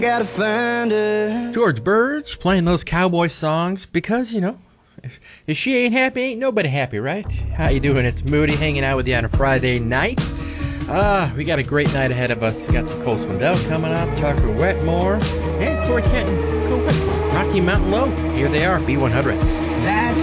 Gotta find her. George Burge playing those cowboy songs because, if she ain't happy, ain't nobody happy, right? How you doing? It's Moody hanging out with you on a Friday night. We got a great night ahead of us. We got some Cole Swindell coming up, Tucker Wetmore, and Corey Kenton. Cool. Rocky Mountain Low. Here they are, B100. That's